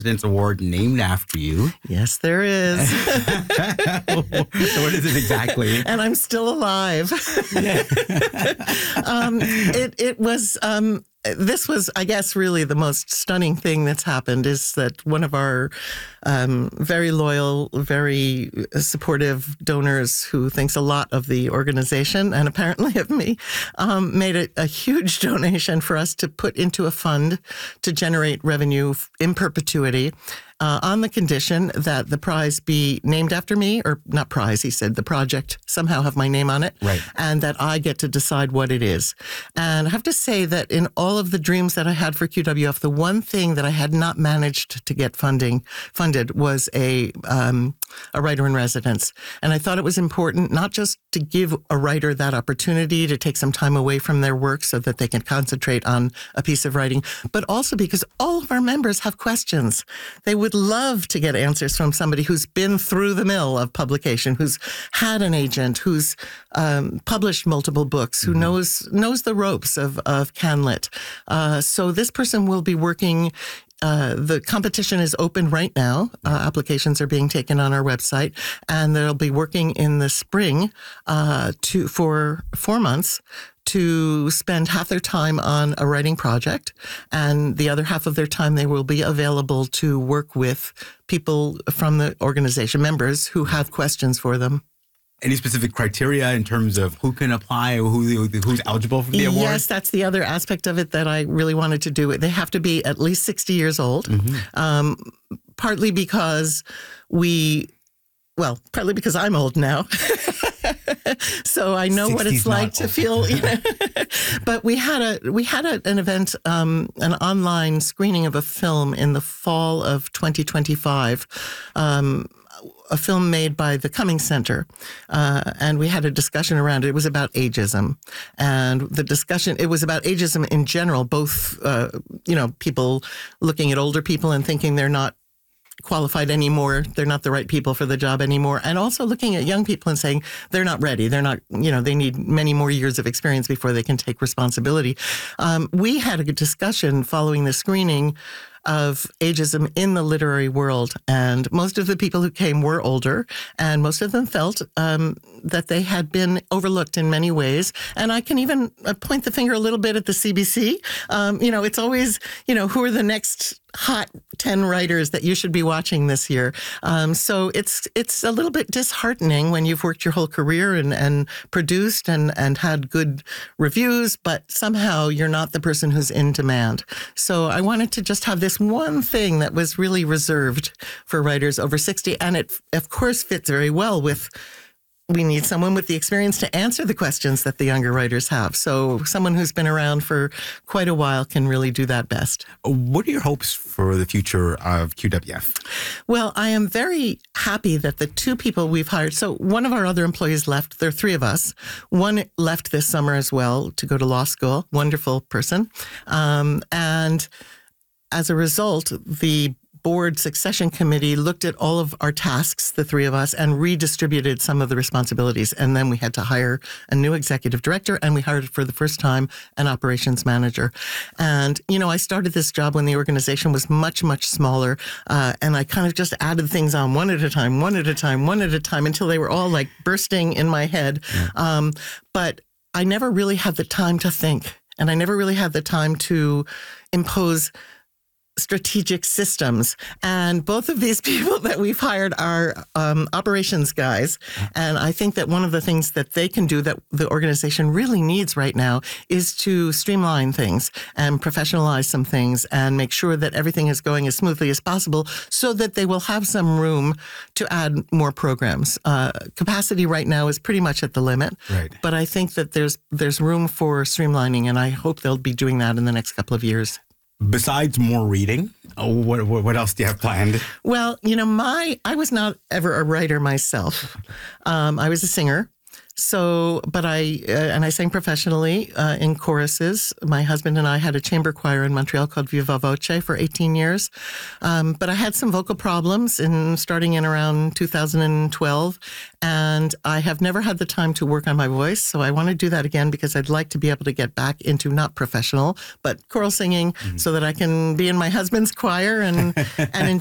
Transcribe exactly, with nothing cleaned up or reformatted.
President's Award named after you. Yes, there is. So what is it exactly? And I'm still alive. Yeah. um, it, it was... Um, This was, I guess, really the most stunning thing that's happened is that one of our um, very loyal, very supportive donors who thinks a lot of the organization and apparently of me, um, made a, a huge donation for us to put into a fund to generate revenue in perpetuity. Uh, on the condition that the prize be named after me, or not prize, he said, the project somehow have my name on it, right, and that I get to decide what it is. And I have to say that in all of the dreams that I had for Q W F, the one thing that I had not managed to get funding funded was a um, a writer in residence. And I thought it was important not just to give a writer that opportunity to take some time away from their work so that they can concentrate on a piece of writing, but also because all of our members have questions. They would love to get answers from somebody who's been through the mill of publication, who's had an agent, who's um, published multiple books, who mm-hmm. knows knows the ropes of, of CanLit. Uh, so this person will be working. Uh, the competition is open right now. Uh, applications are being taken on our website, and they'll be working in the spring uh, to for four months to spend half their time on a writing project, and the other half of their time they will be available to work with people from the organization, members who have questions for them. Any specific criteria in terms of who can apply, or who who's eligible for the award? Yes, that's the other aspect of it that I really wanted to do. They have to be at least sixty years old, mm-hmm. um, partly because we, well, partly because I'm old now. So I know what it's like to feel, you know. But we had a we had a, an event, um, an online screening of a film in the fall of twenty twenty-five. Um, a film made by the Cummings Center, uh, and we had a discussion around it. It was about ageism, and the discussion, it was about ageism in general, both, uh, you know, people looking at older people and thinking they're not qualified anymore, they're not the right people for the job anymore, and also looking at young people and saying they're not ready, they're not, you know, they need many more years of experience before they can take responsibility. Um, we had a good discussion following the screening of ageism in the literary world. And most of the people who came were older, and most of them felt um, that they had been overlooked in many ways. And I can even point the finger a little bit at the C B C. Um, you know, it's always, you know, who are the next hot ten writers that you should be watching this year. Um, so it's it's a little bit disheartening when you've worked your whole career and, and produced and, and had good reviews, but somehow you're not the person who's in demand. So I wanted to just have this one thing that was really reserved for writers over sixty. And it, of course, fits very well with, we need someone with the experience to answer the questions that the younger writers have. So someone who's been around for quite a while can really do that best. What are your hopes for the future of Q W F? Well, I am very happy that the two people we've hired, so one of our other employees left, there are three of us. One left this summer as well to go to law school, wonderful person. Um, and as a result, the board succession committee looked at all of our tasks, the three of us, and redistributed some of the responsibilities. And then we had to hire a new executive director, and we hired for the first time an operations manager. And, you know, I started this job when the organization was much, much smaller. Uh, and I kind of just added things on one at a time, one at a time, one at a time, until they were all like bursting in my head. Yeah. Um, but I never really had the time to think, and I never really had the time to impose strategic systems. And both of these people that we've hired are um, operations guys. And I think that one of the things that they can do that the organization really needs right now is to streamline things and professionalize some things and make sure that everything is going as smoothly as possible so that they will have some room to add more programs. Uh, capacity right now is pretty much at the limit. Right. But I think that there's there's room for streamlining, and I hope they'll be doing that in the next couple of years. Besides more reading, what what else do you have planned? Well, you know, my I was not ever a writer myself. Um, I was a singer. So, but I, uh, and I sang professionally uh, in choruses. My husband and I had a chamber choir in Montreal called Viva Voce for eighteen years. Um, but I had some vocal problems in starting in around two thousand twelve. And I have never had the time to work on my voice. So I want to do that again because I'd like to be able to get back into not professional, but choral singing mm-hmm. so that I can be in my husband's choir and, and